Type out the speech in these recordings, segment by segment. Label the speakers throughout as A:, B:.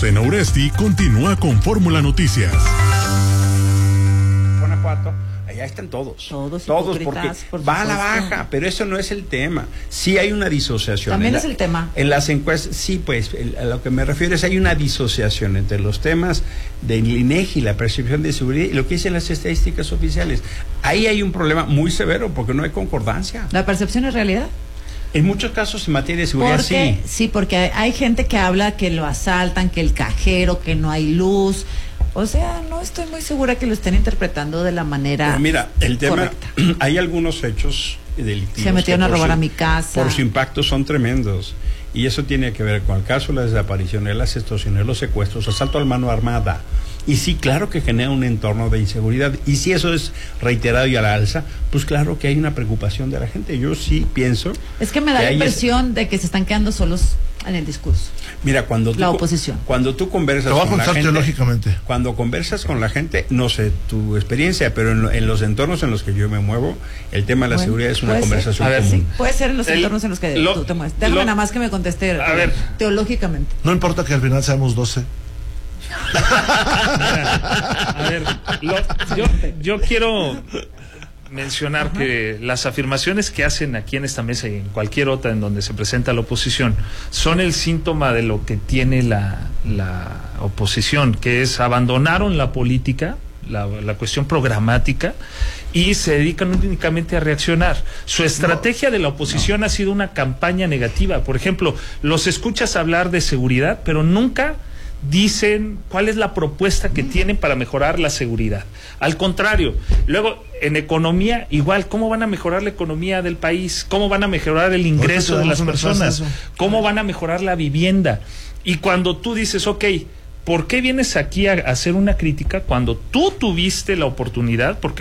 A: Azucena Uresti continúa con Fórmula Noticias.
B: Guanajuato, allá están todos porque va a la baja, pero eso no es el tema. Sí hay una disociación.
C: También es el tema.
B: En las encuestas, sí, pues, a lo que me refiero es hay una disociación entre los temas del INEGI, la percepción de seguridad, y lo que dicen las estadísticas oficiales. Ahí hay un problema muy severo porque no hay concordancia.
C: ¿La percepción es realidad?
B: En muchos casos en materia de seguridad sí.
C: Sí, porque hay gente que habla que lo asaltan, que el cajero, que no hay luz. O sea, no estoy muy segura que lo estén interpretando de la manera
B: Pero mira, el tema,
C: correcta.
B: Hay algunos hechos delictivos.
C: Se metieron a robar a mi casa.
B: Por su impacto son tremendos. Y eso tiene que ver con el caso de las desapariciones, las extorsiones, los secuestros, asalto a mano armada. Y sí, claro que genera un entorno de inseguridad. Y si eso es reiterado y a la alza, pues claro que hay una preocupación de la gente. Yo sí pienso...
C: Es que me da la impresión de que se están quedando solos en el discurso.
B: Mira, cuando
C: la oposición.
B: Cuando tú conversas
D: con la gente... teológicamente.
B: Cuando conversas con la gente, no sé tu experiencia, pero en los entornos en los que yo me muevo, el tema de la seguridad es una conversación común.
C: Sí, puede ser en los entornos en los que tú te mueves. Déjame nada más que me conteste teológicamente.
D: No importa que al final seamos 12.
E: A ver, yo quiero mencionar que las afirmaciones que hacen aquí en esta mesa y en cualquier otra en donde se presenta la oposición son el síntoma de lo que tiene la oposición, que es abandonaron la política, la cuestión programática, y se dedican únicamente a reaccionar. Su estrategia de la oposición ha sido una campaña negativa. Por ejemplo, los escuchas hablar de seguridad, pero nunca dicen cuál es la propuesta que tienen para mejorar la seguridad. Al contrario, luego en economía igual, ¿cómo van a mejorar la economía del país? ¿Cómo van a mejorar el ingreso de las personas? ¿Cómo van a mejorar la vivienda? Y cuando tú dices, ok, ¿por qué vienes aquí a hacer una crítica cuando tú tuviste la oportunidad, porque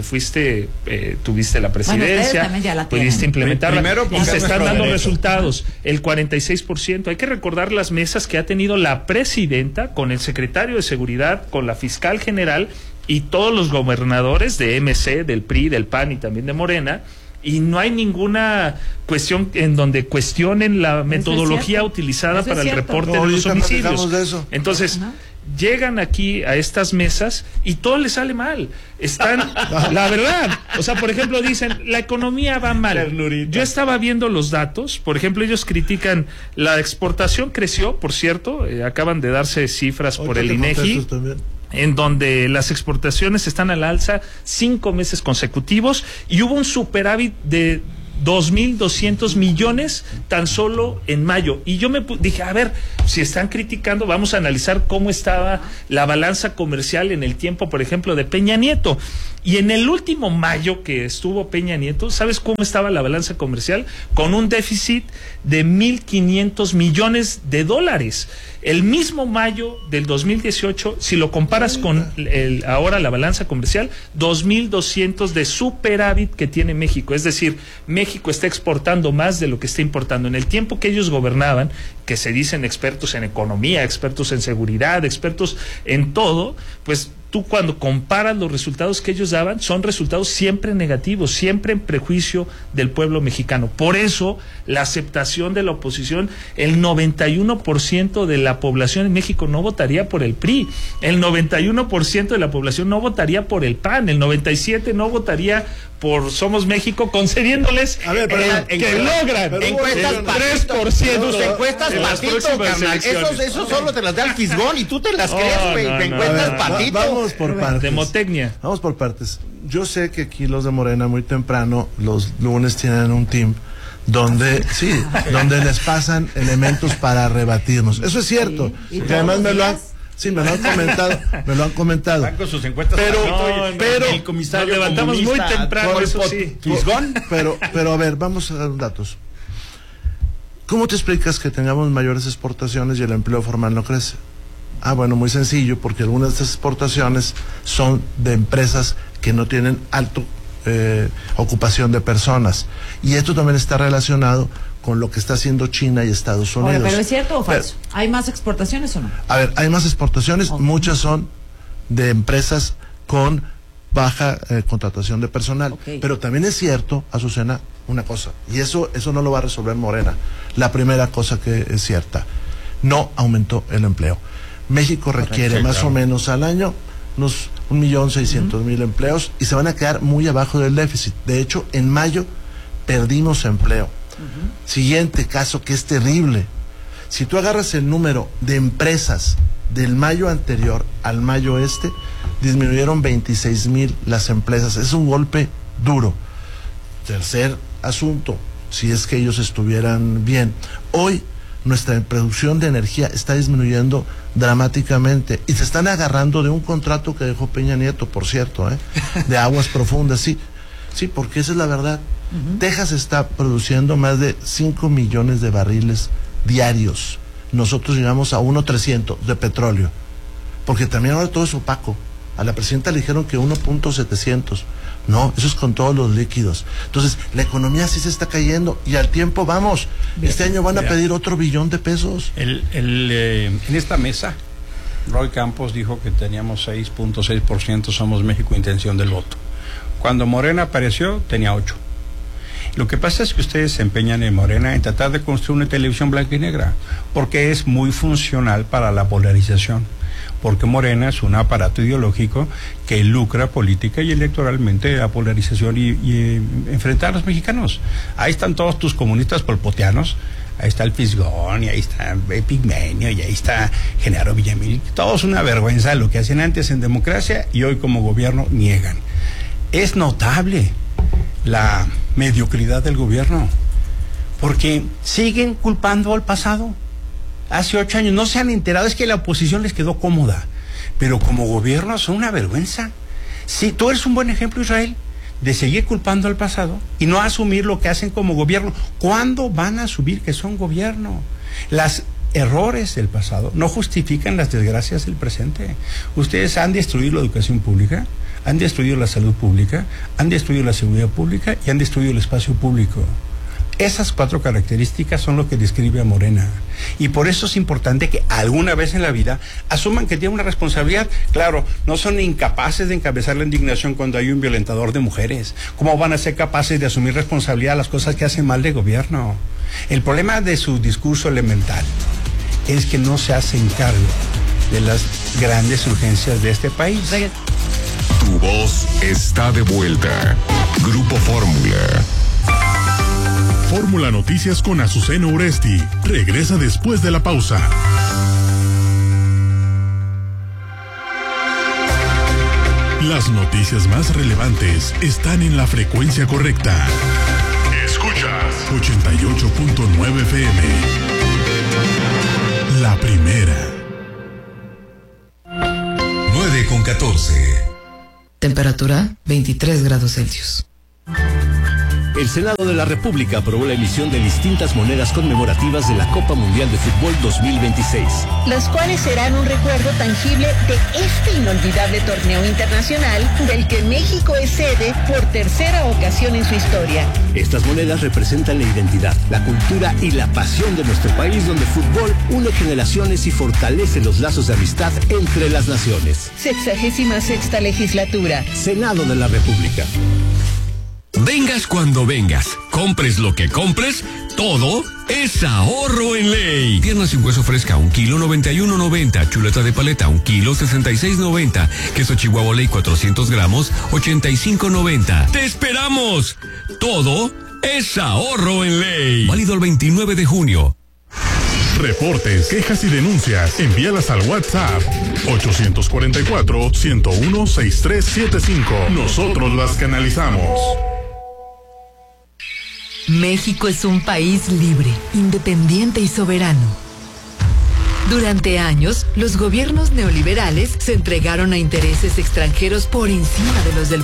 E: tuviste la presidencia, pudiste implementarla, y se están dando resultados? El 46%. Hay que recordar las mesas que ha tenido la presidenta con el secretario de Seguridad, con la fiscal general y todos los gobernadores de MC, del PRI, del PAN y también de Morena, y no hay ninguna cuestión en donde cuestionen la metodología utilizada para el reporte de los homicidios. Entonces, llegan aquí a estas mesas y todo les sale mal. Están, la verdad, o sea, por ejemplo, dicen, la economía va mal. Yo estaba viendo los datos, por ejemplo, ellos critican, la exportación creció, por cierto, acaban de darse cifras por el INEGI, en donde las exportaciones están al alza 5 meses consecutivos y hubo un superávit de 2.200 millones tan solo en mayo. Y yo me dije, a ver, si están criticando, vamos a analizar cómo estaba la balanza comercial en el tiempo, por ejemplo, de Peña Nieto. Y en el último mayo que estuvo Peña Nieto, ¿sabes cómo estaba la balanza comercial? Con un déficit de 1.500 millones de dólares. El mismo mayo del 2018, si lo comparas con ahora la balanza comercial, 2.200 de superávit que tiene México. Es decir, México está exportando más de lo que está importando. En el tiempo que ellos gobernaban, que se dicen expertos en economía, expertos en seguridad, expertos en todo, pues tú cuando comparas los resultados que ellos daban, son resultados siempre negativos, siempre en prejuicio del pueblo mexicano. Por eso, la aceptación de la oposición, el 91% de la población en México no votaría por el PRI, el 91% de la población no votaría por el PAN, el 97% no votaría por Somos México, concediéndoles que logran
F: encuestas
E: el 3%.
F: Tus encuestas patito, carnal. Eso solo te las da el Fisgón y tú te las crees, güey. Encuestas patito.
D: Vamos por partes.
E: Demotecnia.
D: Vamos por partes. Yo sé que aquí los de Morena muy temprano, los lunes tienen un team donde les pasan elementos para rebatirnos. Eso es cierto.
C: Y
D: que además me lo han comentado.
B: Van con sus encuestas.
D: Pero
B: el comisario
E: nos levantamos muy temprano, eso sí.
D: Pero a ver, vamos a dar datos. ¿Cómo te explicas que tengamos mayores exportaciones y el empleo formal no crece? Bueno, muy sencillo, porque algunas de estas exportaciones son de empresas que no tienen alto ocupación de personas. Y esto también está relacionado con lo que está haciendo China y Estados Unidos.
C: ¿Pero es cierto o falso? ¿Hay más exportaciones o no?
D: A ver, hay más exportaciones, muchas son de empresas con baja contratación de personal. Pero también es cierto, Azucena, una cosa, y eso no lo va a resolver Morena. La primera cosa que es cierta, no aumentó el empleo. México requiere más o menos al año unos 1.600.000 empleos y se van a quedar muy abajo del déficit. De hecho, en mayo perdimos empleo. Siguiente caso que es terrible. Si tú agarras el número de empresas del mayo anterior al mayo disminuyeron 26,000 las empresas. Es un golpe duro. Tercer asunto, si es que ellos estuvieran bien. Hoy nuestra producción de energía está disminuyendo dramáticamente y se están agarrando de un contrato que dejó Peña Nieto, por cierto, de aguas profundas. Sí, porque esa es la verdad. Texas está produciendo más de 5 millones de barriles diarios. Nosotros llegamos a 1.300 de petróleo, porque también ahora todo es opaco. A la presidenta le dijeron que 1.700. No, eso es con todos los líquidos. Entonces, la economía sí se está cayendo y al tiempo vamos. Este año van a pedir otro billón de pesos.
B: En esta mesa, Roy Campos dijo que teníamos 6.6%, somos México intención del voto. Cuando Morena apareció, tenía 8%. Lo que pasa es que ustedes se empeñan en Morena en tratar de construir una televisión blanca y negra, porque es muy funcional para la polarización. Porque Morena es un aparato ideológico que lucra política y electoralmente a polarización y enfrentar a los mexicanos. Ahí están todos tus comunistas polpoteanos, ahí está el Fisgón, y ahí está Pigmenio, y ahí está Genaro Villamil. Todo es una vergüenza lo que hacían antes en democracia y hoy como gobierno niegan. Es notable la mediocridad del gobierno, porque siguen culpando al pasado. Hace 8 años no se han enterado, es que la oposición les quedó cómoda, pero como gobierno son una vergüenza. Sí, tú eres un buen ejemplo, Israel, de seguir culpando al pasado y no asumir lo que hacen como gobierno. ¿Cuándo van a asumir que son gobierno? Los errores del pasado no justifican las desgracias del presente. Ustedes han destruido la educación pública, han destruido la salud pública, han destruido la seguridad pública y han destruido el espacio público. Esas 4 características son lo que describe a Morena. Y por eso es importante que alguna vez en la vida asuman que tienen una responsabilidad. Claro, no son incapaces de encabezar la indignación cuando hay un violentador de mujeres. ¿Cómo van a ser capaces de asumir responsabilidad de las cosas que hacen mal de gobierno? El problema de su discurso elemental es que no se hacen cargo de las grandes urgencias de este país.
G: Tu voz está de vuelta. Grupo Fórmula.
A: Fórmula Noticias con Azucena Uresti. Regresa después de la pausa. Las noticias más relevantes están en la frecuencia correcta. Escuchas 88.9 FM. La primera.
G: 9:14.
H: Temperatura 23 grados Celsius.
I: El Senado de la República aprobó la emisión de distintas monedas conmemorativas de la Copa Mundial de Fútbol 2026.
J: Las cuales serán un recuerdo tangible de este inolvidable torneo internacional del que México es sede por tercera ocasión en su historia.
I: Estas monedas representan la identidad, la cultura y la pasión de nuestro país, donde el fútbol une generaciones y fortalece los lazos de amistad entre las naciones.
J: 66ª legislatura.
I: Senado de la República.
G: Vengas cuando vengas, compres lo que compres, todo es ahorro en ley. Pierna sin hueso fresca, 1 kilo 91.90. Chuleta de paleta, 1 kilo 66.90. Queso Chihuahua Ley 400 gramos, 85.90. ¡Te esperamos! Todo es ahorro en ley. Válido el 29 de junio.
A: Reportes, quejas y denuncias, envíalas al WhatsApp 844-101-6375. Nosotros las canalizamos.
K: México es un país libre, independiente y soberano. Durante años, los gobiernos neoliberales se entregaron a intereses extranjeros por encima de los del